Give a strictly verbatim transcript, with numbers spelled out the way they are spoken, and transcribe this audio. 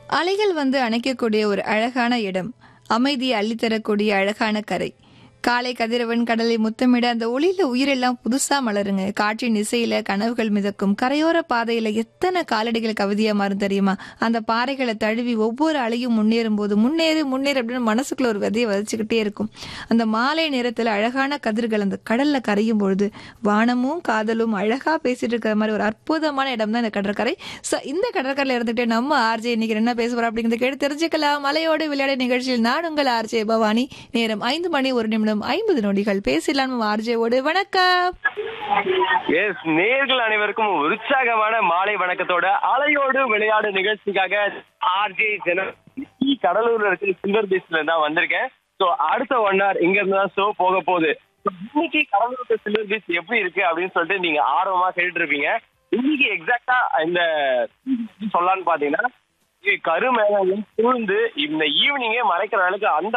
அலைகள் வந்து அணைக்கக்கூடிய ஒரு அழகான இடம், அமைதியை அள்ளித்தரக்கூடிய அழகான கரை. காலை கதிரவன் கடலை முத்தமிட அந்த ஒளியில உயிரெல்லாம் புதுசா மலருங்க. காற்றின் இசையில கனவுகள் மிதக்கும். கரையோர பாதையில எத்தனை காலடிகள் கவிதையா மாறும் தெரியுமா? அந்த பாறைகளை தழுவி ஒவ்வொரு அலையும் முன்னேறும் போது முன்னேறு முன்னேறு அப்படின்னு மனசுக்குள்ள ஒரு விதையை வதச்சுக்கிட்டே இருக்கும். அந்த மாலை நேரத்துல அழகான கதிர்கள் அந்த கடல்ல கரையும் பொழுது வானமும் காதலும் அழகா பேசிட்டு இருக்கிற மாதிரி ஒரு அற்புதமான இடம் தான் இந்த கடற்கரை. So, இந்த கடற்கரையில இருந்துட்டு நம்ம ஆர்ஜே இன்னைக்கு என்ன பேச போறோம் அப்படிங்கிறத கேட்டு தெரிஞ்சுக்கலாம். மலையோடு விளையாட நிகழ்ச்சியில் நான் உங்கள் ஆர்ஜே பவானி. நேரம் ஐந்து மணி ஒரு நிமிடம் ஐம்பது நொடிகள். பேசலாம் ஆர்ஜேவோடு. வணக்கம். எஸ், நேயர்கள் அனைவருக்கும் உற்சாகமான மாலை வணக்கத்தோட அலையோடு விளையாடு நிகழ்ச்சிக்காக ஆர்ஜே ஜன கடலூர்ல இருக்க சில்வர் பீச்ல தான் வந்திருக்கேன். சோ அடுத்த ஒன் ஹவர் இங்க இருந்து தான் ஷோ போக போகுது. இன்னைக்கு கடலூர் சில்வர் பீச் எப்படி இருக்கு அப்படின்னு சொல்லிட்டு நீங்க ஆர்வமா கேட்டுட்டு இருப்பீங்க. இன்னைக்கு எக்ஸாக்டா இந்த சொல்லலான்னு பாத்தீங்கன்னா கருமேகம் சூழ்ந்து இந்த ஈவினிங்கே மறைக்கிற அளவுக்கு அந்த